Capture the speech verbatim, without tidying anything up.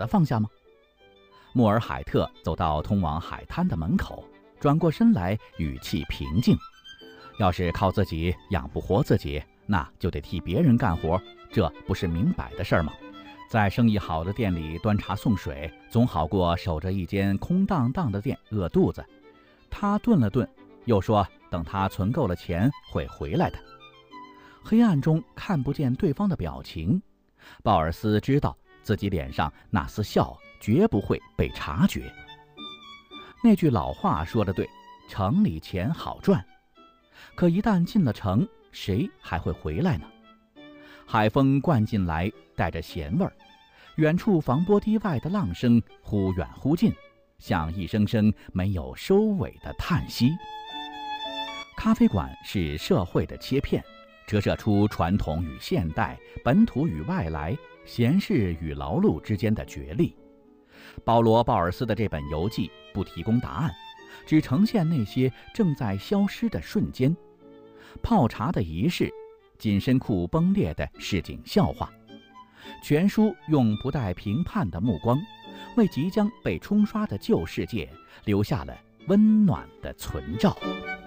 的放下吗？穆尔海特走到通往海滩的门口，转过身来，语气平静：要是靠自己养不活自己，那就得替别人干活，这不是明摆的事儿吗？在生意好的店里端茶送水，总好过守着一间空荡荡的店饿肚子。他顿了顿，又说等他存够了钱会回来的。黑暗中看不见对方的表情，鲍尔斯知道自己脸上那丝笑绝不会被察觉。那句老话说得对，城里钱好赚，可一旦进了城，谁还会回来呢？海风灌进来，带着咸味儿，远处防波堤外的浪声忽远忽近，像一声声没有收尾的叹息。咖啡馆是社会的切片，折射出传统与现代、本土与外来、闲适与劳碌之间的角力。保罗·鲍尔斯的这本游记不提供答案，只呈现那些正在消失的瞬间：泡茶的仪式，紧身裤崩裂的市井笑话。全书用不带评判的目光，为即将被冲刷的旧世界留下了温暖的存照。